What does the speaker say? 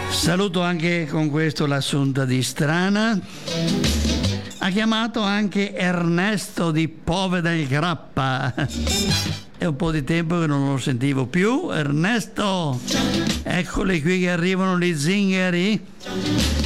Saluto anche con questo l'Assunta di Strana. Ha chiamato anche Ernesto di Pove del Grappa. È un po' di tempo che non lo sentivo più. Ernesto, eccoli qui che arrivano gli zingari.